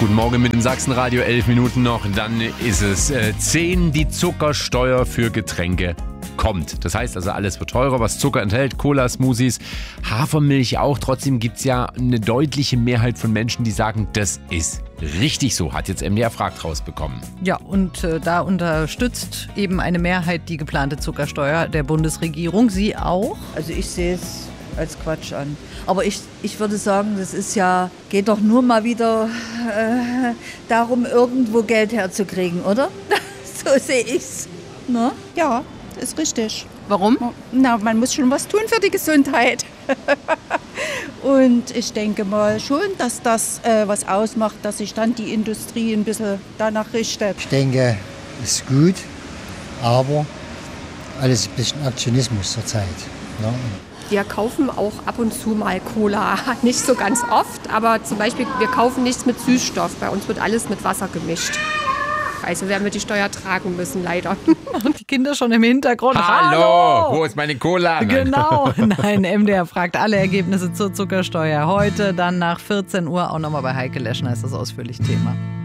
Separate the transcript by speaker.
Speaker 1: Guten Morgen mit dem Sachsenradio, 11 Minuten noch, dann ist es 10, die Zuckersteuer für Getränke kommt. Das heißt also, alles wird teurer, was Zucker enthält, Cola, Smoothies, Hafermilch auch. Trotzdem gibt es ja eine deutliche Mehrheit von Menschen, die sagen, das ist richtig so, hat jetzt MDR fragt rausbekommen.
Speaker 2: Ja, und da unterstützt eben eine Mehrheit die geplante Zuckersteuer der Bundesregierung. Sie auch?
Speaker 3: Also ich sehe es als Quatsch an. Aber ich würde sagen, das ist ja, geht doch nur mal wieder darum, irgendwo Geld herzukriegen, oder? So sehe ich's. Ne?
Speaker 4: Ja, ist richtig.
Speaker 2: Warum?
Speaker 4: Na, man muss schon was tun für die Gesundheit. Und ich denke mal schon, dass das was ausmacht, dass sich dann die Industrie ein bisschen danach richtet.
Speaker 5: Ich denke, es ist gut, aber alles ein bisschen Aktionismus zurzeit. Ne?
Speaker 6: Wir kaufen auch ab und zu mal Cola. Nicht so ganz oft, aber zum Beispiel, wir kaufen nichts mit Süßstoff. Bei uns wird alles mit Wasser gemischt. Also werden wir die Steuer tragen müssen, leider.
Speaker 2: Und die Kinder schon im Hintergrund.
Speaker 1: Hallo, wo ist meine Cola?
Speaker 2: Genau, nein, MDR fragt alle Ergebnisse zur Zuckersteuer. Heute dann nach 14 Uhr auch nochmal bei Heike Leschner ist das ausführlich Thema.